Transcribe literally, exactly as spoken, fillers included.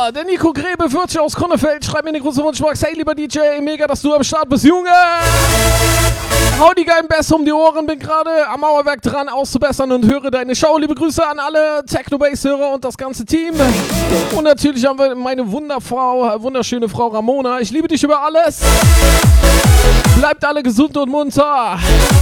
der Nico Grebe, Würzchen aus Konnefeld, schreibt mir eine große Wunschbox. Hey, lieber D J, mega, dass du am Start bist, Junge! Hau die geilen Bass um die Ohren, bin gerade am Mauerwerk dran auszubessern und höre deine Show. Liebe Grüße an alle Techno-Bass-Hörer und das ganze Team. Und natürlich haben wir meine Wunderfrau, wunderschöne Frau Ramona. Ich liebe dich über alles. Bleibt alle gesund und munter.